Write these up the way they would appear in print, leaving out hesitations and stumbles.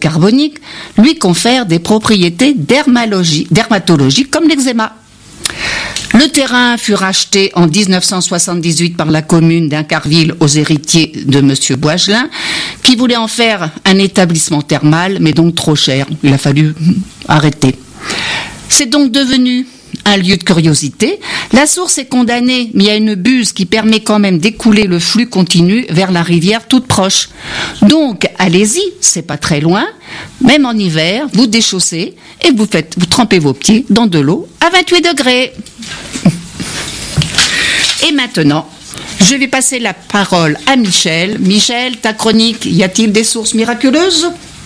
carbonique lui confère des propriétés dermatologiques comme l'eczéma. Le terrain fut racheté en 1978 par la commune d'Incarville aux héritiers de M. Boisgelin, qui voulait en faire un établissement thermal, mais donc trop cher. Il a fallu arrêter. C'est donc devenu un lieu de curiosité. La source est condamnée, mais il y a une buse qui permet quand même d'écouler le flux continu vers la rivière toute proche. Donc, allez-y, c'est pas très loin. Même en hiver, vous déchaussez et vous trempez vos pieds dans de l'eau à 28 degrés. Et maintenant, je vais passer la parole à Michel. Michel, ta chronique, y a-t-il des sources miraculeuses ?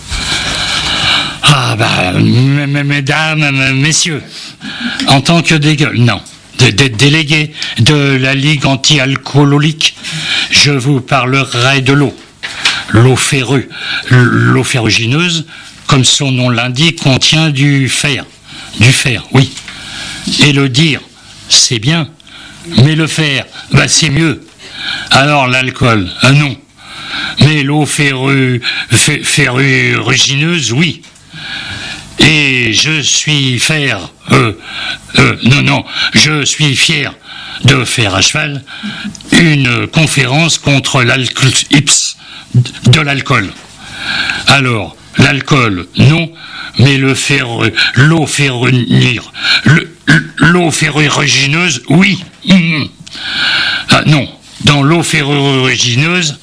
Ah mesdames, messieurs, en tant que délégué de la Ligue anti-alcoolique, je vous parlerai de l'eau. L'eau ferrugineuse, comme son nom l'indique, contient du fer. Du fer, oui. Et le dire, c'est bien, mais le faire, c'est mieux. Alors l'alcool, non. Mais l'eau ferrugineuse, oui. Et je suis fier de faire à cheval une conférence contre de l'alcool. Alors, l'alcool, non, mais l'eau ferrugineuse, oui. Non, dans l'eau ferrugineuse,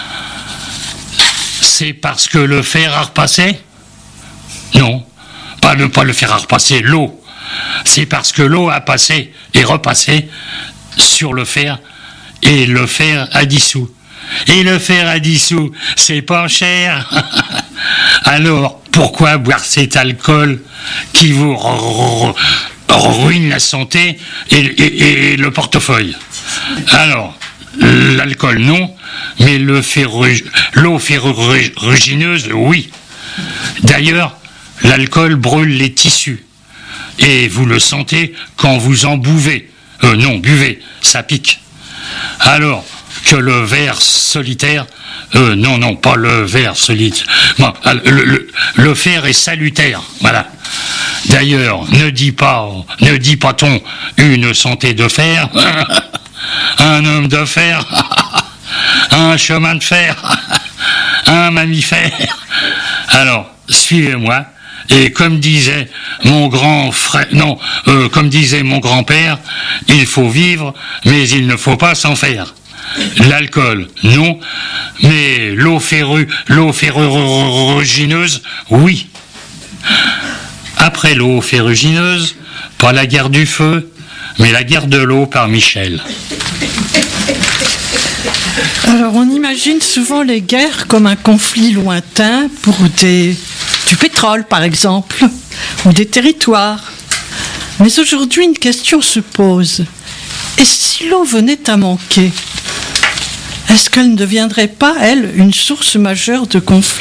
c'est parce que le fer a repassé ? Non, pas le fer à repasser, l'eau. C'est parce que l'eau a passé et repassé sur le fer et le fer a dissous. Et le fer a dissous, c'est pas cher. Alors, pourquoi boire cet alcool qui vous ruine la santé et le portefeuille ? Alors, l'alcool, non, mais l'eau ferrugineuse, oui. D'ailleurs, l'alcool brûle les tissus. Et vous le sentez quand vous en buvez. Buvez, ça pique. Alors que le verre solitaire, non, pas le verre solitaire. Bon, le fer est salutaire, voilà. D'ailleurs, ne dit pas-on une santé de fer, un homme de fer, un chemin de fer, un mammifère. Alors, suivez-moi. Et comme disait mon grand-père, il faut vivre, mais il ne faut pas s'en faire. L'alcool, non, mais l'eau ferrugineuse, oui. Après l'eau ferrugineuse, pas la guerre du feu, mais la guerre de l'eau par Michel. Alors on imagine souvent les guerres comme un conflit lointain pour du pétrole par exemple, ou des territoires. Mais aujourd'hui une question se pose. Et si l'eau venait à manquer, est-ce qu'elle ne deviendrait pas, elle, une source majeure de conflit ?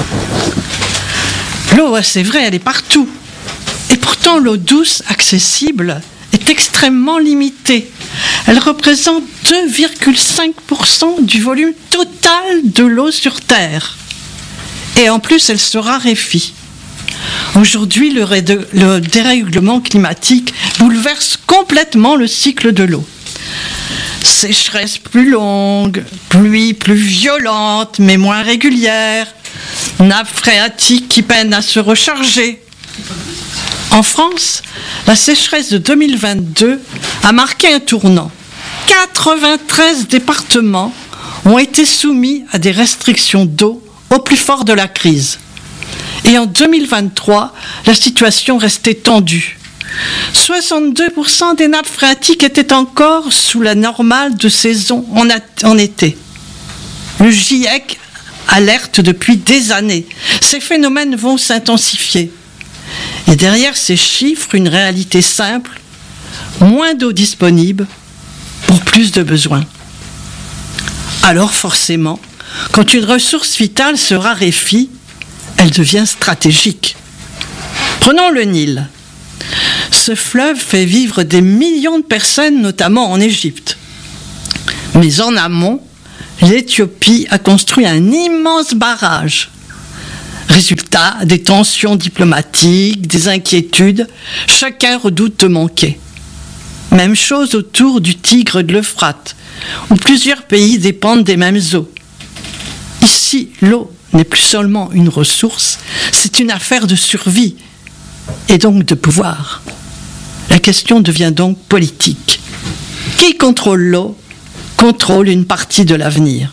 L'eau, c'est vrai, elle est partout. Et pourtant l'eau douce, accessible, est extrêmement limitée. Elle représente 2,5% du volume total de l'eau sur Terre. Et en plus, elle se raréfie. Aujourd'hui, le dérèglement climatique bouleverse complètement le cycle de l'eau. Sécheresse plus longue, pluie plus violente mais moins régulière, nappes phréatiques qui peinent à se recharger. En France, la sécheresse de 2022 a marqué un tournant. 93 départements ont été soumis à des restrictions d'eau au plus fort de la crise. Et en 2023, la situation restait tendue. 62% des nappes phréatiques étaient encore sous la normale de saison en été. Le GIEC alerte depuis des années. Ces phénomènes vont s'intensifier. Et derrière ces chiffres, une réalité simple, moins d'eau disponible pour plus de besoins. Alors forcément, quand une ressource vitale se raréfie, elle devient stratégique. Prenons le Nil. Ce fleuve fait vivre des millions de personnes, notamment en Égypte. Mais en amont, l'Éthiopie a construit un immense barrage. Résultat, des tensions diplomatiques, des inquiétudes, chacun redoute de manquer. Même chose autour du Tigre de l'Euphrate, où plusieurs pays dépendent des mêmes eaux. Ici, l'eau n'est plus seulement une ressource, c'est une affaire de survie et donc de pouvoir. La question devient donc politique. Qui contrôle l'eau contrôle une partie de l'avenir.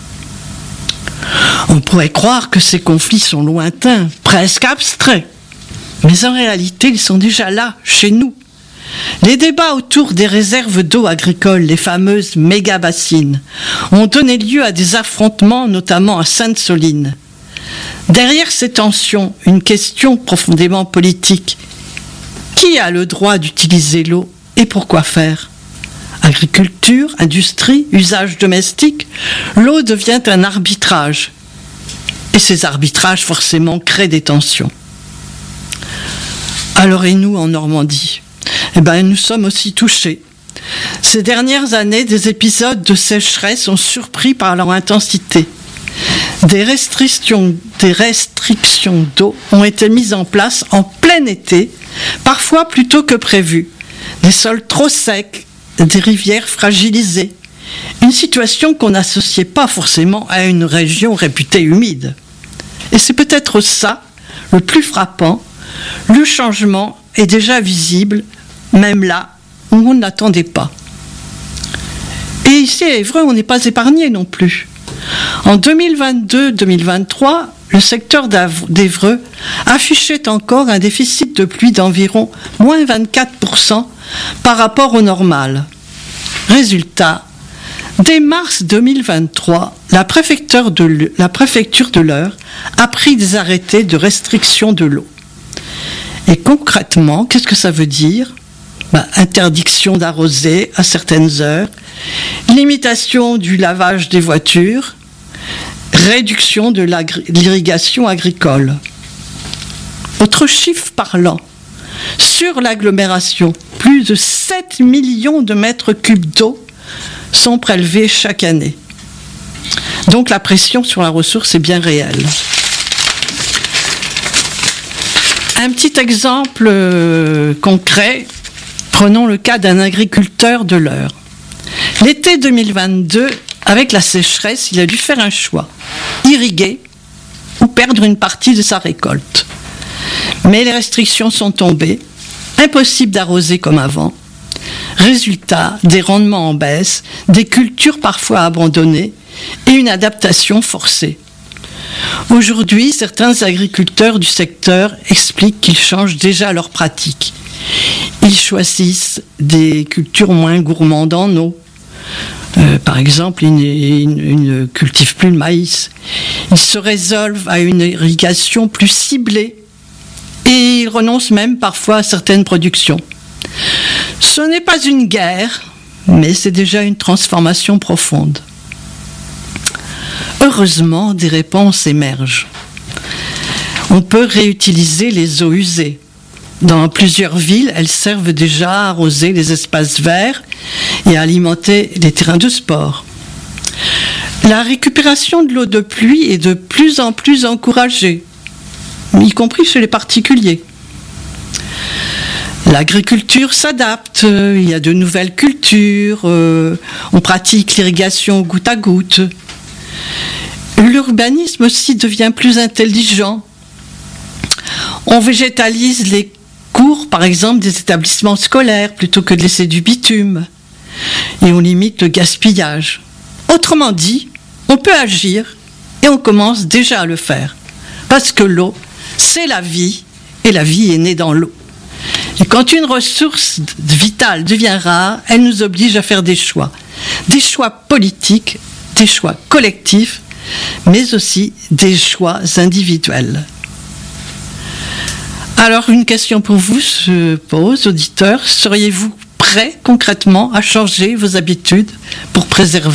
On pourrait croire que ces conflits sont lointains, presque abstraits. Mais en réalité, ils sont déjà là, chez nous. Les débats autour des réserves d'eau agricoles, les fameuses méga-bassines, ont donné lieu à des affrontements, notamment à Sainte-Soline. Derrière ces tensions, une question profondément politique. Qui a le droit d'utiliser l'eau et pour quoi faire ? Agriculture, industrie, usage domestique, l'eau devient un arbitrage. Et ces arbitrages forcément créent des tensions. Alors et nous en Normandie ? Nous sommes aussi touchés. Ces dernières années, des épisodes de sécheresse ont surpris par leur intensité. Des restrictions d'eau ont été mises en place en plein été, parfois plus tôt que prévu. Des sols trop secs, des rivières fragilisées. Une situation qu'on n'associait pas forcément à une région réputée humide. Et c'est peut-être ça, le plus frappant, le changement est déjà visible, même là où on ne l'attendait pas. Et ici à Évreux, on n'est pas épargné non plus. En 2022-2023, le secteur d'Évreux affichait encore un déficit de pluie d'environ moins 24% par rapport au normal. Résultat, dès mars 2023, la préfecture de l'Eure a pris des arrêtés de restriction de l'eau. Et concrètement, qu'est-ce que ça veut dire ? Interdiction d'arroser à certaines heures, limitation du lavage des voitures, réduction de l'irrigation agricole. Autre chiffre parlant, sur l'agglomération, plus de 7 millions de mètres cubes d'eau sont prélevés chaque année. Donc la pression sur la ressource est bien réelle. Un petit exemple concret, prenons le cas d'un agriculteur de l'Eure. L'été 2022, avec la sécheresse, il a dû faire un choix, irriguer ou perdre une partie de sa récolte. Mais les restrictions sont tombées, impossible d'arroser comme avant. Résultat, des rendements en baisse, des cultures parfois abandonnées et une adaptation forcée. Aujourd'hui, certains agriculteurs du secteur expliquent qu'ils changent déjà leurs pratiques. Ils choisissent des cultures moins gourmandes en eau. Par exemple, ils ne cultivent plus le maïs. Ils se résolvent à une irrigation plus ciblée et ils renoncent même parfois à certaines productions. Ce n'est pas une guerre, mais c'est déjà une transformation profonde. Heureusement, des réponses émergent. On peut réutiliser les eaux usées. Dans plusieurs villes, elles servent déjà à arroser les espaces verts et à alimenter les terrains de sport. La récupération de l'eau de pluie est de plus en plus encouragée, y compris chez les particuliers. L'agriculture s'adapte, il y a de nouvelles cultures, on pratique l'irrigation goutte à goutte. L'urbanisme aussi devient plus intelligent. On végétalise les cours, par exemple, des établissements scolaires, plutôt que de laisser du bitume. Et on limite le gaspillage. Autrement dit, on peut agir et on commence déjà à le faire. Parce que l'eau, c'est la vie, et la vie est née dans l'eau. Et quand une ressource vitale devient rare, elle nous oblige à faire des choix politiques, des choix collectifs, mais aussi des choix individuels. Alors, une question pour vous se pose, auditeurs. Seriez-vous prêts concrètement à changer vos habitudes pour préserver l'eau ?